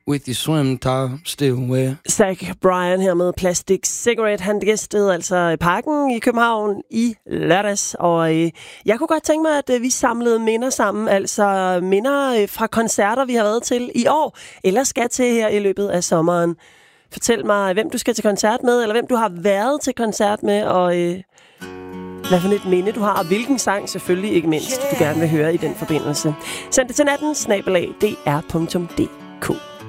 with your swim top still wet. Zach Bryan her med Plastic Cigarette. Han gæstede altså Parken i København i lørdags, og jeg kunne godt tænke mig, at vi samlede minder sammen, altså minder fra koncerter, vi har været til i år, eller skal til her i løbet af sommeren. Fortæl mig, hvem du skal til koncert med, eller hvem du har været til koncert med, og hvad for et minde du har, og hvilken sang selvfølgelig ikke mindst, du gerne vil høre i den forbindelse. Send det til natten, @dr.dk.